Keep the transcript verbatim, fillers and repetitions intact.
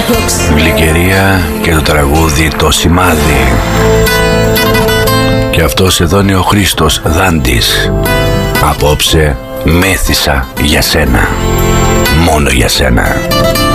Γλυκερία και το τραγούδι το σημάδι. Και αυτός εδώ είναι ο Χρήστος Δάντης. Απόψε μέθησα για σένα, μόνο για σένα.